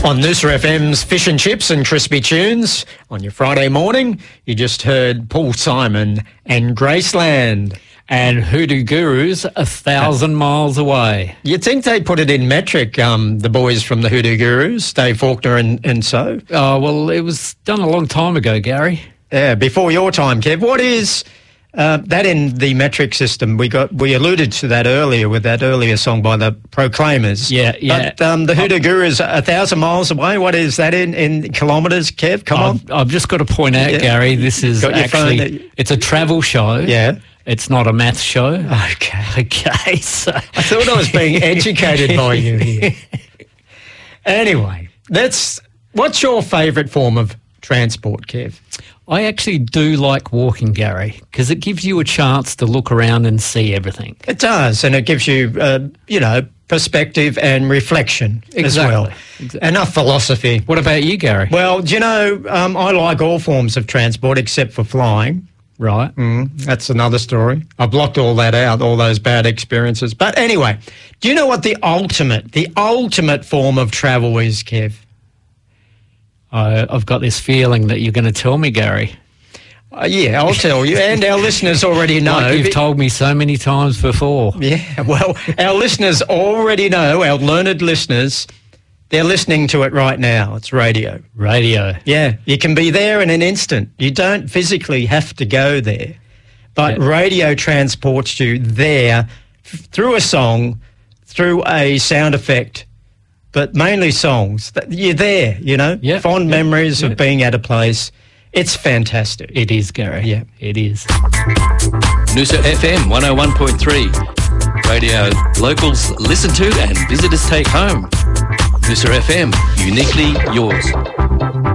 On Noosa FM's Fish and Chips and Crispy Tunes, on your Friday morning, you just heard Paul Simon and Graceland. And Hoodoo Gurus 1,000 miles away. You'd think they put it in metric, the boys from the Hoodoo Gurus, Dave Faulkner and so. Oh, well, it was done a long time ago, Gary. Yeah, before your time, Kev. What is that in the metric system? We alluded to that earlier with that earlier song by the Proclaimers. Yeah. But the Hoodoo Gurus 1,000 miles away. What is that in kilometres, Kev? Come on. I've just got to point out, Gary, this is actually, it's a travel show. Yeah. It's not a maths show. Okay, so I thought I was being educated by you here. Anyway, what's your favourite form of transport, Kev? I actually do like walking, Gary, because it gives you a chance to look around and see everything. It does, and it gives you, perspective and reflection as well. Exactly. Enough philosophy. What about you, Gary? Well, I like all forms of transport except for flying. Right. That's another story. I blocked all that out, all those bad experiences. But anyway, do you know what the ultimate form of travel is, Kev? I've got this feeling that you're going to tell me, Gary. Yeah, I'll tell you. And our listeners already know. Like you've told me so many times before. Yeah, well, our listeners already know, our learned listeners, they're listening to it right now. It's radio. Radio. Yeah, you can be there in an instant. You don't physically have to go there. But radio transports you there through a song, through a sound effect, but mainly songs. You're there, fond memories of being at a place. It's fantastic. It is, Gary. Yeah. It is. Noosa FM 101.3. Radio locals listen to and visitors take home. Noosa FM, uniquely yours.